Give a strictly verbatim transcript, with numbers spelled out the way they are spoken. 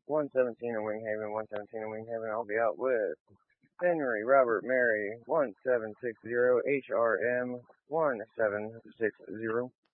one seventeen in Winghaven, one seventeen in Winghaven. I'll be out with Henry Robert Mary one seven six zero H R M one seven six zero.